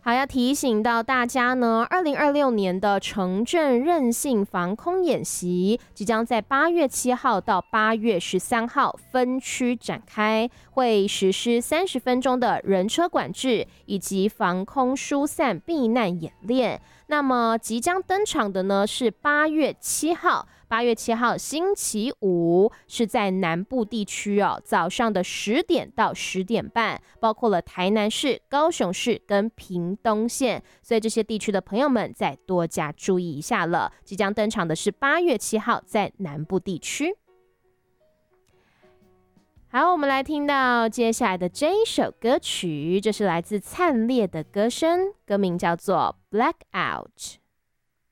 好，要提醒到大家呢，2026年的城镇韧性防空演习即将在8月7号到8月13号分区展开，会实施30分钟的人车管制以及防空疏散避难演练。那么即将登场的呢是8月7号。8月7号星期五是在南部地区哦，早上的10点到10点半，包括了台南市、高雄市跟屏东县，所以这些地区的朋友们再多加注意一下了。即将登场的是8月7号在南部地区。好，我们来听到接下来的这一首歌曲，这是来自灿烈的歌声，歌名叫做《Blackout》。